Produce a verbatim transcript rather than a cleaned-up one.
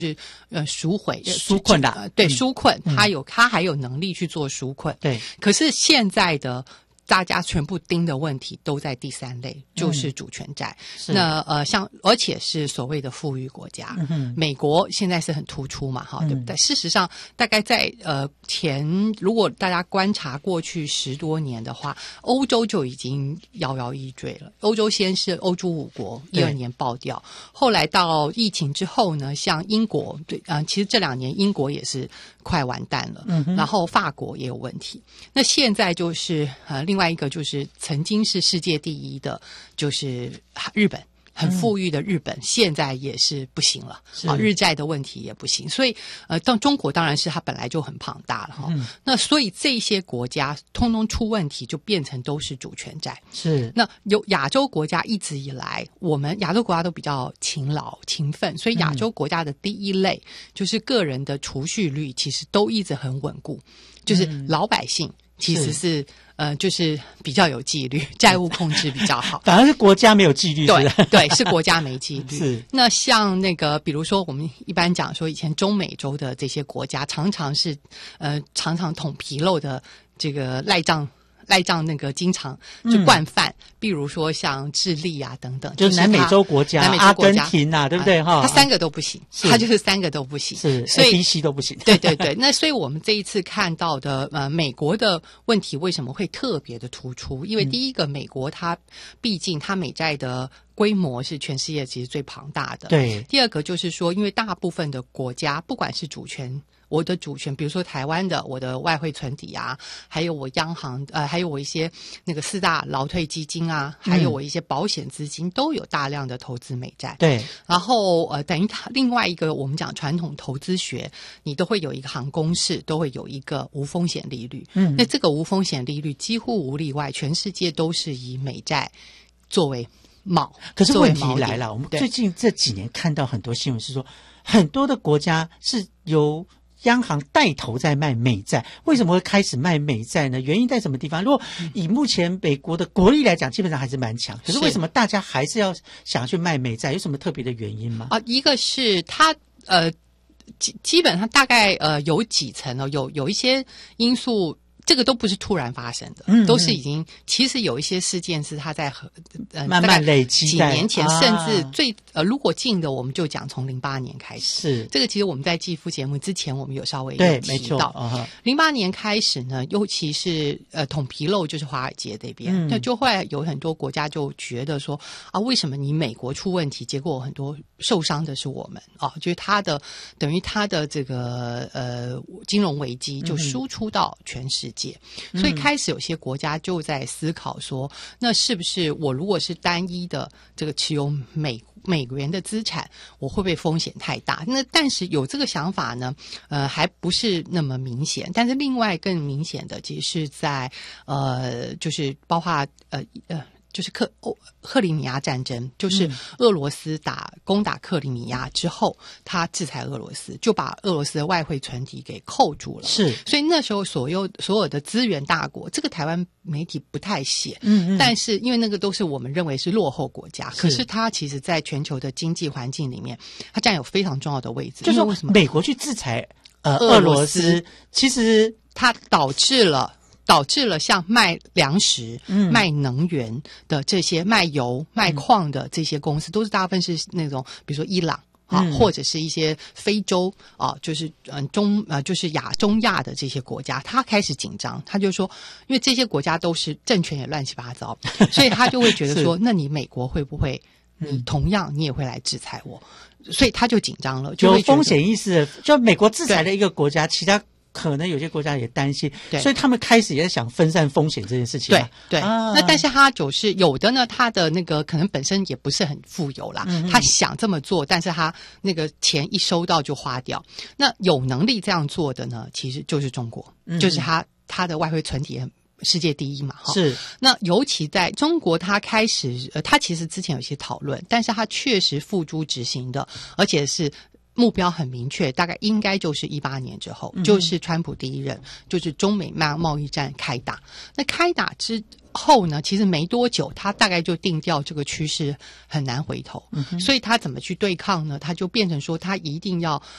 是呃赎回纾困的、 呃，对纾困， 嗯、 他有他还有能力去做纾困， 对。 可是现在的大家全部盯的问题都在第三类，就是主权债。嗯、那呃，像而且是所谓的富裕国家，嗯、美国现在是很突出嘛，哈、嗯，对不对？事实上，大概在呃前，如果大家观察过去十多年的话，欧洲就已经摇摇欲坠了。欧洲先是欧洲五国一二年爆掉，后来到疫情之后呢，像英国，对，嗯、呃，其实这两年英国也是快完蛋了，嗯，然后法国也有问题。那现在就是呃，另外一个就是曾经是世界第一的，就是日本。很富裕的日本、嗯、现在也是不行了啊，日债的问题也不行，所以呃，当中国当然是它本来就很庞大了哈、嗯，那所以这些国家通通出问题，就变成都是主权债。 是， 那有亚洲国家一直以来，我们亚洲国家都比较勤劳勤奋，所以亚洲国家的第一类、嗯、就是个人的储蓄率其实都一直很稳固，就是老百姓其实是。是呃，就是比较有纪律，债务控制比较好。 反而是国家没有纪律， 对对，是国家没纪律。 是。 那像那个，比如说我们一般讲说，以前中美洲的这些国家，常常是呃常常捅纰漏的这个赖账。赖账那个经常就惯犯、嗯，比如说像智利啊等等， 就是南美洲国家、南美洲国家阿根廷啊，对不对哈？ 他三个都不行，他就是三个都不行， 是， 所以 A B C 都不行。 对对对，那所以我们这一次看到的呃美国的问题为什么会特别的突出？因为第一个，美国它毕竟它美债的规模是全世界其实最庞大的， 对。 第二个就是说，因为大部分的国家不管是主权。我的主权，比如说台湾的我的外汇存底啊，还有我央行呃，还有我一些那个四大劳退基金啊，还有我一些保险资金、嗯、都有大量的投资美债。 对， 然后呃，等于它另外一个我们讲传统投资学，你都会有一个行公式，都会有一个无风险利率。嗯，那这个无风险利率几乎无例外，全世界都是以美债作为锚。 可是问题来了，我们最近这几年看到很多新闻是说，很多的国家是由央行带头在卖美债，为什么会开始卖美债呢？原因在什么地方？如果以目前美国的国力来讲，基本上还是蛮强。可是为什么大家还是要想去卖美债？有什么特别的原因吗？ 啊，一个是它呃基基本上大概呃有几层哦，有有一些因素。这个都不是突然发生的，嗯嗯，都是已经。其实有一些事件是它在呃慢慢累积， 几年前，啊、甚至最呃，如果近的，我们就讲从零八年开始。 是这个，其实我们在继父节目之前，我们有稍微有提到。零八、uh-huh. 年开始呢，尤其是呃捅纰漏，就是华尔街这边，那、嗯、就后来有很多国家就觉得说啊，为什么你美国出问题，结果很多受伤的是我们啊？就是它的等于它的这个呃金融危机就输出到全世界。所以开始有些国家就在思考说，那是不是我如果是单一的这个持有美美元的资产，我会不会风险太大？那但是有这个想法呢，呃，还不是那么明显。但是另外更明显的，其实是在呃，就是包括呃呃。就是克欧克里米亚战争，就是俄罗斯打攻打克里米亚之后，他制裁俄罗斯，就把俄罗斯的外汇存底给扣住了。 是， 所以那时候所有所有的资源大国，这个台湾媒体不太写，嗯嗯，但是因为那个都是我们认为是落后国家，可是它其实在全球的经济环境里面，它占有非常重要的位置。 就是说为什么美国去制裁呃俄罗斯，其实它导致了。导致了像卖粮食、嗯、卖能源的这些卖油、卖矿的这些公司，嗯、都是大部分是那种，比如说伊朗啊，嗯、或者是一些非洲啊，就是嗯中呃就是亚中亚的这些国家，他开始紧张，他就说，因为这些国家都是政权也乱七八糟，所以他就会觉得说，那你美国会不会，你同样你也会来制裁我？所以他就紧张了，就会有风险意识，就美国制裁了一个国家，其他。可能有些国家也担心，所以他们开始也在想分散风险这件事情、啊。 对对、啊，那但是他就是有的呢，他的那个可能本身也不是很富有啦，嗯、他想这么做，但是他那个钱一收到就花掉。那有能力这样做的呢，其实就是中国，嗯、就是他他的外汇存底世界第一嘛，哈。 是。 那尤其在中国，他开始呃，他其实之前有些讨论，但是他确实付诸执行的，而且是。目标很明确，大概应该就是一八年之后、嗯、就是川普第一任，就是中美贸贸易战开打。那开打之后呢，其实没多久，它大概就定调这个趋势很难回头，嗯、所以它怎么去对抗呢？它就变成说，它一定要